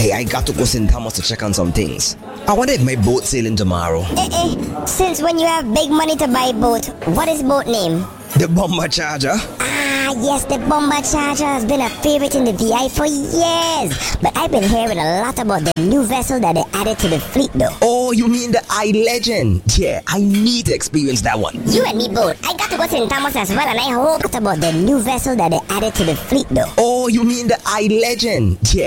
Hey, I got to go St. Thomas to check on some things. I wonder if my boat's sailing tomorrow. Since when you have big money to buy boat, what is boat name? The Bomber Charger. Ah, yes, the Bomber Charger has been a favorite in the VI for years. But I've been hearing a lot about the new vessel that they added to the fleet though. Oh, you mean the I-Legend? Yeah, I need to experience that one. You and me both. I got to go to St. Thomas as well, and I hope about the new vessel that they added to the fleet though. Oh, you mean the I-Legend? Yeah.